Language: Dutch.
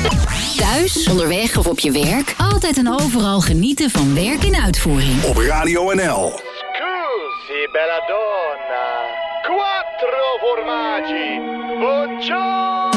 Thuis, onderweg of op je werk. Altijd en overal genieten van werk in uitvoering. Op Radio NL. Scusi, bella donna. 4 formaggi. Buongiorno.